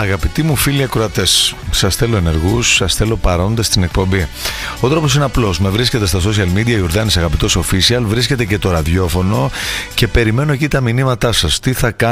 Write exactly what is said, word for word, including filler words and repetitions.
Αγαπητοί μου φίλοι ακροατές, σας θέλω ενεργούς, σας θέλω παρόντες στην εκπομπή. Ο τρόπος είναι απλός. Με βρίσκετε στα social media, Ιουρδάνης Αγαπητός Official, βρίσκετε και το ραδιόφωνο και περιμένω εκεί τα μηνύματά σας. Τι θα κάνετε